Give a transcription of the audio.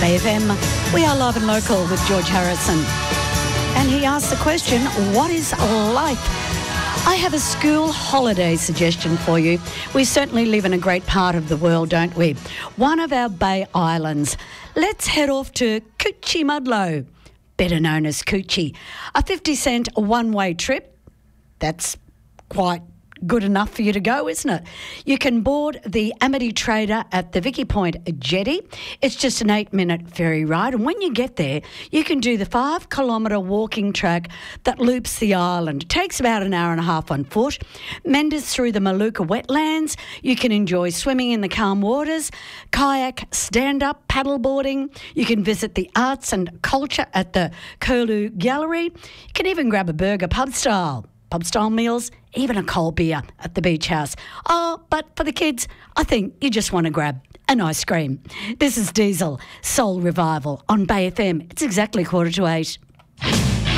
Bay FM. We are live and local with George Harrison. And he asked the question, what is life? I have a school holiday suggestion for you. We certainly live in a great part of the world, don't we? One of our Bay Islands. Let's head off to Coochiemudlo, better known as Coochie. A 50-cent one-way trip. That's quite good enough for you to go, isn't it? You can board the Amity Trader at the Vicky Point jetty. It's just an 8-minute ferry ride, and when you get there, you can do the 5-kilometre walking track that loops the island. It takes about an hour and a half on foot, meanders through the Maluka wetlands. You can enjoy swimming in the calm waters, kayak, stand-up, paddleboarding. You can visit the arts and culture at the Curlew Gallery. You can even grab a burger pub-style meals, even a cold beer at the beach house. Oh, but for the kids, I think you just want to grab an ice cream. This is Diesel Soul Revival on Bay FM. It's exactly 7:45.